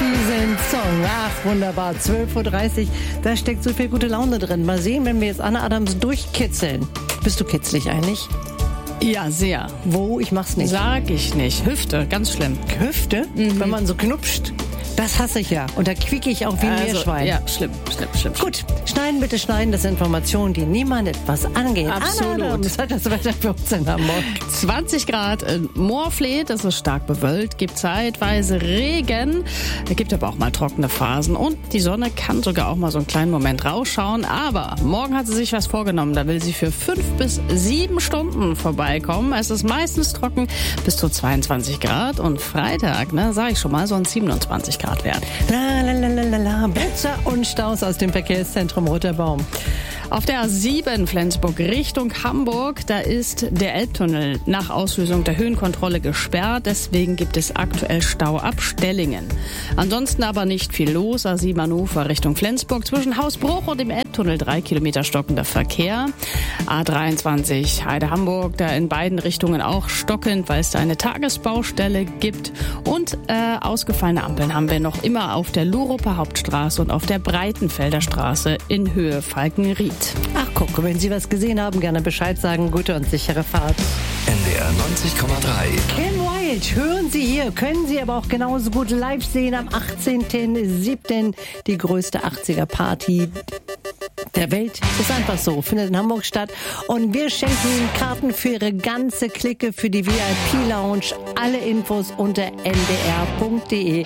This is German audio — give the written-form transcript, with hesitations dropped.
diesen Song. Ach, wunderbar. 12.30 Uhr. Da steckt so viel gute Laune drin. Mal sehen, wenn wir jetzt Anne Adams durchkitzeln. Bist du kitzlig eigentlich? Ja, sehr. Wo? Ich mach's nicht. Sag ich nicht. Hüfte, ganz schlimm. Hüfte? Wenn man so knupscht. Das hasse ich ja. Und da quieke ich auch wie ein Meerschwein. Ja, schlimm. Gut, schneiden bitte schneiden. Das sind Informationen, die niemand etwas angehen. Absolut. Anne Adams hat das Wetter für uns in Hamburg. 20 Grad in Moorfleet, das ist stark bewölkt, gibt zeitweise Regen, gibt aber auch mal trockene Phasen und die Sonne kann sogar auch mal so einen kleinen Moment rausschauen, aber morgen hat sie sich was vorgenommen, da will sie für 5 bis 7 Stunden vorbeikommen. Es ist meistens trocken bis zu 22 Grad und Freitag, sage ich schon mal, sollen 27 Grad werden. Blitzer und Staus aus dem Verkehrszentrum Roter Baum. Auf der A7 Flensburg Richtung Hamburg, da ist der Elbtunnel nach Auslösung der Höhenkontrolle gesperrt. Deswegen gibt es aktuell Stau ab Stellingen. Ansonsten aber nicht viel los. A7 Hannover Richtung Flensburg zwischen Hausbruch und dem Elbtunnel 3 Kilometer stockender Verkehr. A23 Heide Hamburg, da in beiden Richtungen auch stockend, weil es da eine Tagesbaustelle gibt. Und ausgefallene Ampeln haben wir noch immer auf der Luruper Hauptstraße und auf der Breitenfelder Straße in Höhe Falkenried. Ach guck, wenn Sie was gesehen haben, gerne Bescheid sagen. Gute und sichere Fahrt. NDR 90,3. Ken Wild, hören Sie hier, können Sie aber auch genauso gut live sehen am 18.07. Die größte 80er-Party der Welt. Ist einfach so, findet in Hamburg statt. Und wir schenken Ihnen Karten für Ihre ganze Clique für die VIP-Lounge. Alle Infos unter ndr.de.